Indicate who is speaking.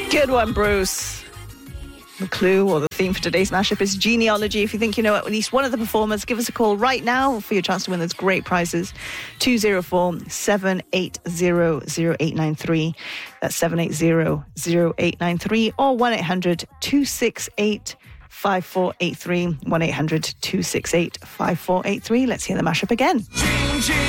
Speaker 1: Good one, Bruce. The clue or the theme for today's mashup is genealogy. If you think you know at least one of the performers, give us a call right now for your chance to win those great prizes. 204-780-0893. That's 780-0893 or 1-800-268-5483. 1-800-268-5483. Let's hear the mashup again.